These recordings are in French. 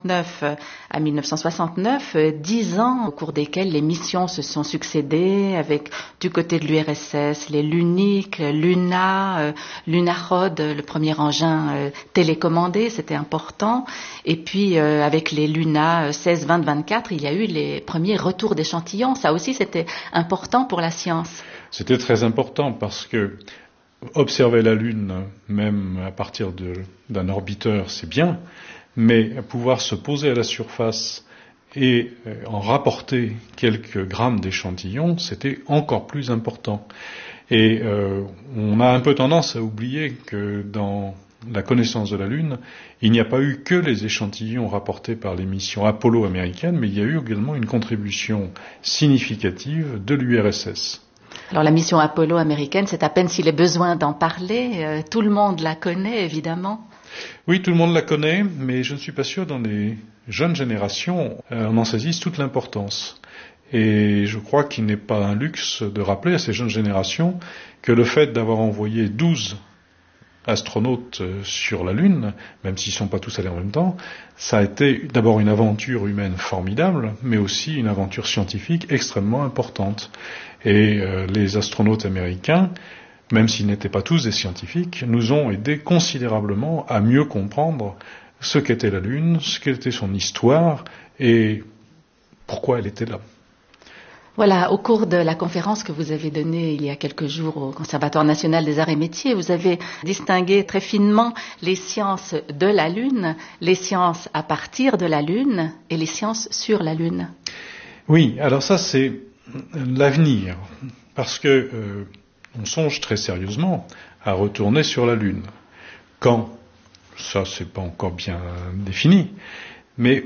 1909 à 1969, 10 ans au cours desquels les missions se sont succédées avec du côté de l'URSS, les Lunic, Luna, Lunarod, le premier engin télécommandé, c'était important. Et puis avec les Luna 16, 20, 24, il y a eu les premiers retours d'échantillons. Ça aussi, c'était important pour la science. C'était très important parce que observer la Lune, même à partir d'un orbiteur, c'est bien, mais pouvoir se poser à la surface et en rapporter quelques grammes d'échantillons, c'était encore plus important. Et on a un peu tendance à oublier que dans la connaissance de la Lune, il n'y a pas eu que les échantillons rapportés par les missions Apollo américaines, mais il y a eu également une contribution significative de l'URSS. Alors la mission Apollo américaine, c'est à peine s'il est besoin d'en parler. Tout le monde la connaît, évidemment. Oui, tout le monde la connaît, mais je ne suis pas sûr dans les jeunes générations, on en saisisse toute l'importance. Et je crois qu'il n'est pas un luxe de rappeler à ces jeunes générations que le fait d'avoir envoyé 12 astronautes sur la Lune, même s'ils ne sont pas tous allés en même temps, ça a été d'abord une aventure humaine formidable, mais aussi une aventure scientifique extrêmement importante. Et les astronautes américains, même s'ils n'étaient pas tous des scientifiques, nous ont aidés considérablement à mieux comprendre ce qu'était la Lune, ce qu'était son histoire et pourquoi elle était là. Voilà, au cours de la conférence que vous avez donnée il y a quelques jours au Conservatoire national des arts et métiers, vous avez distingué très finement les sciences de la Lune, les sciences à partir de la Lune et les sciences sur la Lune. Oui, alors ça c'est l'avenir, parce que on songe très sérieusement à retourner sur la Lune. Quand? Ça, c'est pas encore bien défini. Mais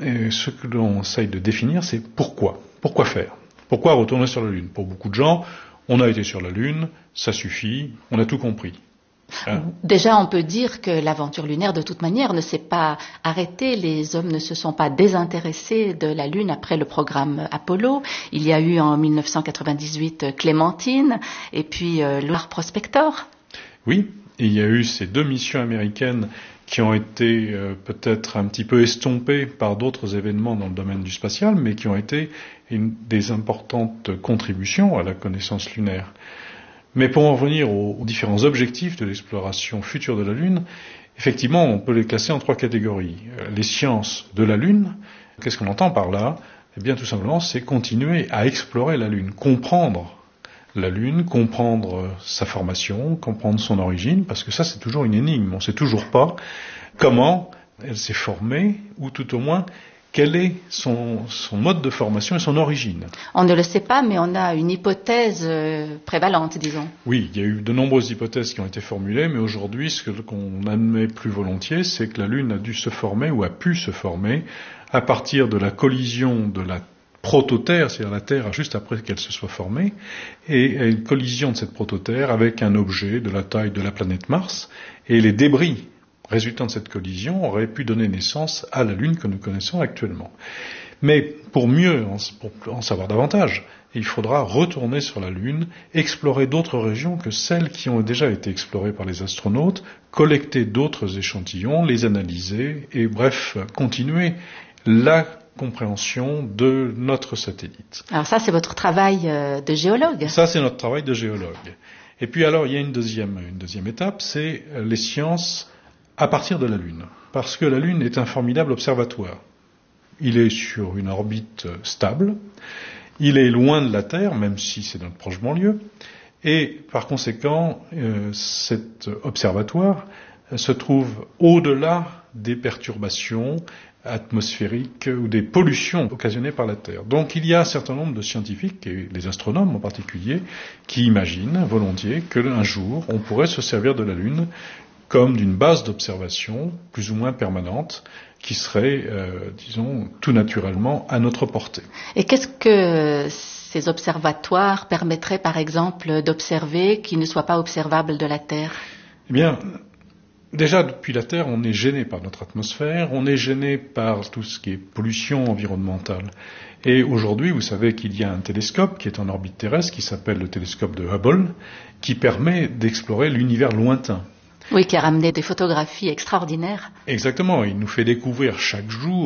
ce que l'on essaye de définir, c'est pourquoi. Pourquoi faire? Pourquoi retourner sur la Lune? Pour beaucoup de gens, on a été sur la Lune, ça suffit, on a tout compris. Déjà, on peut dire que l'aventure lunaire, de toute manière, ne s'est pas arrêtée. Les hommes ne se sont pas désintéressés de la Lune après le programme Apollo. Il y a eu en 1998 Clémentine et puis Lunar Prospector. Oui, il y a eu ces 2 missions américaines qui ont été peut-être un petit peu estompées par d'autres événements dans le domaine du spatial, mais qui ont été des importantes contributions à la connaissance lunaire. Mais pour en revenir aux différents objectifs de l'exploration future de la Lune, effectivement, on peut les classer en 3 catégories. Les sciences de la Lune, qu'est-ce qu'on entend par là? Eh bien, tout simplement, c'est continuer à explorer la Lune, comprendre la Lune, comprendre sa formation, comprendre son origine, parce que ça, c'est toujours une énigme. On ne sait toujours pas comment elle s'est formée, ou tout au moins, quel est son mode de formation et son origine. On ne le sait pas, mais on a une hypothèse prévalente, disons. Oui, il y a eu de nombreuses hypothèses qui ont été formulées, mais aujourd'hui, ce qu'on admet plus volontiers, c'est que la Lune a dû se former, ou a pu se former, à partir de la collision de la prototerre, c'est-à-dire la Terre juste après qu'elle se soit formée, et une collision de cette prototerre avec un objet de la taille de la planète Mars, et les débris résultant de cette collision auraient pu donner naissance à la Lune que nous connaissons actuellement. Mais pour mieux en savoir davantage, il faudra retourner sur la Lune, explorer d'autres régions que celles qui ont déjà été explorées par les astronautes, collecter d'autres échantillons, les analyser, et bref, continuer la compréhension de notre satellite. Alors ça, c'est votre travail de géologue. Ça, c'est notre travail de géologue. Et puis alors, il y a une deuxième étape, c'est les sciences à partir de la Lune. Parce que la Lune est un formidable observatoire. Il est sur une orbite stable, il est loin de la Terre, même si c'est notre proche banlieue, et par conséquent, cet observatoire se trouve au-delà des perturbations atmosphériques ou des pollutions occasionnées par la Terre. Donc il y a un certain nombre de scientifiques, et les astronomes en particulier, qui imaginent volontiers qu'un jour on pourrait se servir de la Lune comme d'une base d'observation plus ou moins permanente qui serait, disons, tout naturellement à notre portée. Et qu'est-ce que ces observatoires permettraient, par exemple, d'observer qui ne soit pas observable de la Terre? Eh bien, déjà, depuis la Terre, on est gêné par notre atmosphère, on est gêné par tout ce qui est pollution environnementale. Et aujourd'hui, vous savez qu'il y a un télescope qui est en orbite terrestre, qui s'appelle le télescope de Hubble, qui permet d'explorer l'univers lointain. Oui, qui a ramené des photographies extraordinaires. Exactement, il nous fait découvrir chaque jour